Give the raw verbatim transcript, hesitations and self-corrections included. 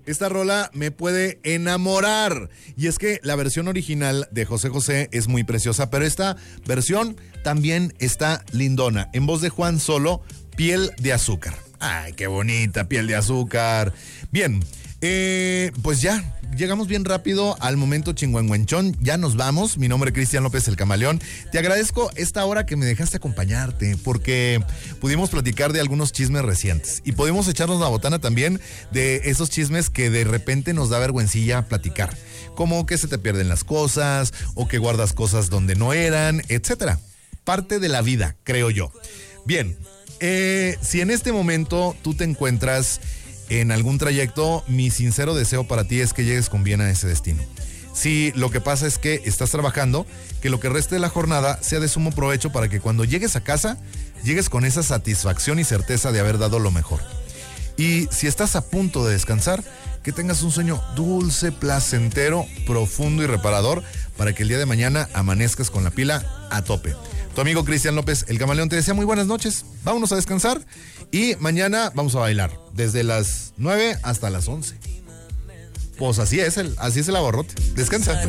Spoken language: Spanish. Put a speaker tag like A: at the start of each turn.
A: Esta rola me puede enamorar. Y es que la versión original de José José es muy preciosa, pero esta versión también está lindona. En voz de Juan Solo, Piel de Azúcar. Ay, qué bonita, Piel de Azúcar. Bien, eh, pues ya, llegamos bien rápido al momento chingüengüenchón. Ya nos vamos. Mi nombre es Cristian López, el Camaleón. Te agradezco esta hora que me dejaste acompañarte, porque pudimos platicar de algunos chismes recientes y pudimos echarnos la botana también de esos chismes que de repente nos da vergüencilla platicar, como que se te pierden las cosas o que guardas cosas donde no eran, etcétera. Parte de la vida, creo yo. Bien, eh, si en este momento tú te encuentras en algún trayecto, mi sincero deseo para ti es que llegues con bien a ese destino. Si lo que pasa es que estás trabajando, que lo que reste de la jornada sea de sumo provecho para que cuando llegues a casa, llegues con esa satisfacción y certeza de haber dado lo mejor. Y si estás a punto de descansar, que tengas un sueño dulce, placentero, profundo y reparador para que el día de mañana amanezcas con la pila a tope. Tu amigo Cristian López, el Camaleón, te desea muy buenas noches. Vámonos a descansar y mañana vamos a bailar desde las nueve hasta las once. Pues así es el, así es el abarrote. Descansa.